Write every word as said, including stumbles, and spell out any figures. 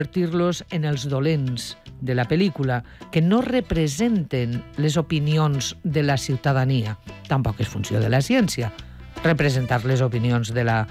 convertir-los en els dolents de la pel·lícula, que no representen les opinions de la ciutadania. Tampoc és funció de la ciència representar les opinions de la